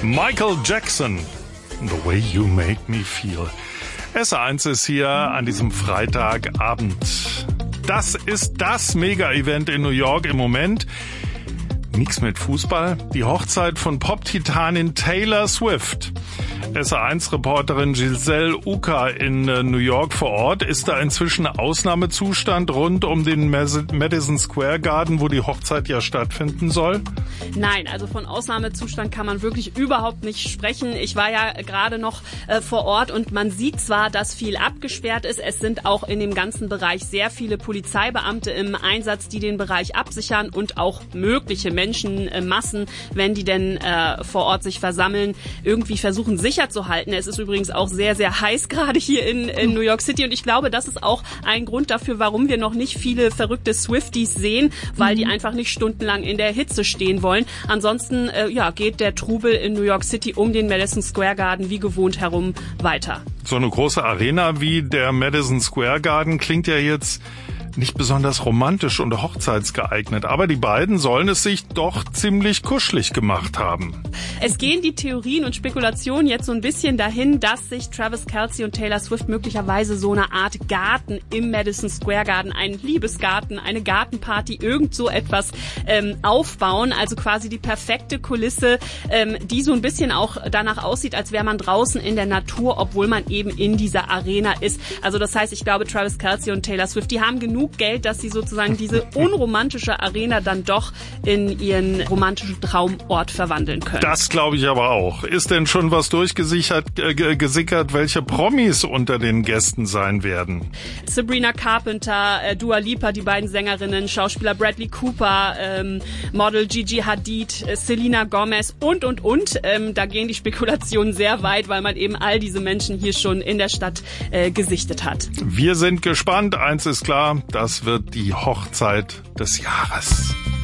Michael Jackson, The Way You Make Me Feel. S1 ist hier an diesem Freitagabend. Das ist das Mega-Event in New York im Moment. Nix mit Fußball. Die Hochzeit von Pop-Titanin Taylor Swift. SR1-Reporterin Giselle Uka in New York vor Ort. Ist da inzwischen Ausnahmezustand rund um den Madison Square Garden, wo die Hochzeit ja stattfinden soll? Nein, also von Ausnahmezustand kann man wirklich überhaupt nicht sprechen. Ich war ja gerade noch vor Ort und man sieht zwar, dass viel abgesperrt ist. Es sind auch in dem ganzen Bereich sehr viele Polizeibeamte im Einsatz, die den Bereich absichern und auch mögliche Menschenmassen, wenn die denn vor Ort sich versammeln, irgendwie versuchen sicher zu halten. Es ist übrigens auch sehr, sehr heiß gerade hier in New York City und ich glaube, das ist auch ein Grund dafür, warum wir noch nicht viele verrückte Swifties sehen, weil die einfach nicht stundenlang in der Hitze stehen wollen. Ansonsten geht der Trubel in New York City um den Madison Square Garden wie gewohnt herum weiter. So eine große Arena wie der Madison Square Garden klingt ja jetzt nicht besonders romantisch und hochzeitsgeeignet, aber die beiden sollen es sich doch ziemlich kuschelig gemacht haben. Es gehen die Theorien und Spekulationen jetzt so ein bisschen dahin, dass sich Travis Kelce und Taylor Swift möglicherweise so eine Art Garten im Madison Square Garden, einen Liebesgarten, eine Gartenparty, irgend so etwas aufbauen. Also quasi die perfekte Kulisse, die so ein bisschen auch danach aussieht, als wäre man draußen in der Natur, obwohl man eben in dieser Arena ist. Also das heißt, ich glaube, Travis Kelce und Taylor Swift, die haben genug Geld, dass sie sozusagen diese unromantische Arena dann doch in ihren romantischen Traumort verwandeln können. Das glaube ich aber auch. Ist denn schon was gesickert, welche Promis unter den Gästen sein werden? Sabrina Carpenter, Dua Lipa, die beiden Sängerinnen, Schauspieler Bradley Cooper, Model Gigi Hadid, Selena Gomez und. Da gehen die Spekulationen sehr weit, weil man eben all diese Menschen hier schon in der Stadt gesichtet hat. Wir sind gespannt. Eins ist klar, das wird die Hochzeit des Jahres.